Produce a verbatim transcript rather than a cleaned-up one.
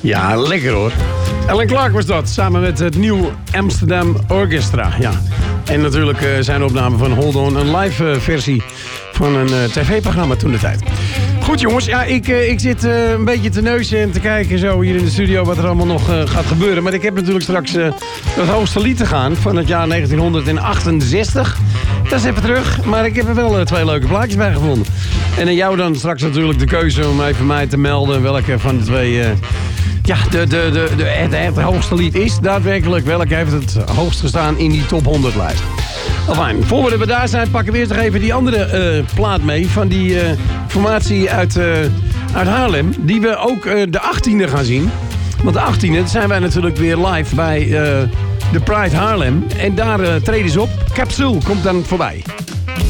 Ja, lekker hoor. Alan Clark was dat, samen met het Nieuw Amsterdam Orchestra. Ja. En natuurlijk uh, zijn opname van Hold On, een live uh, versie van een uh, tv-programma toen de tijd. Goed jongens, ja, ik, uh, ik zit uh, een beetje te neuzen en te kijken zo hier in de studio wat er allemaal nog uh, gaat gebeuren. Maar ik heb natuurlijk straks uh, het hoogste lied te gaan van het jaar negentien achtenzestig. Dat is even terug, maar ik heb er wel uh, twee leuke plaatjes bij gevonden. En aan jou dan straks natuurlijk de keuze om even mij te melden welke van de twee... Uh, Ja, de, de, de, de, het, het hoogste lied is daadwerkelijk. Welke heeft het hoogst gestaan in die top honderd lijst? Enfin, voor we er daar zijn, pakken we eerst nog even die andere uh, plaat mee. Van die uh, formatie uit, uh, uit Haarlem. Die we ook uh, de achttiende gaan zien. Want de achttiende zijn wij natuurlijk weer live bij uh, de Pride Haarlem. En daar uh, treden ze op. Capsule komt dan voorbij.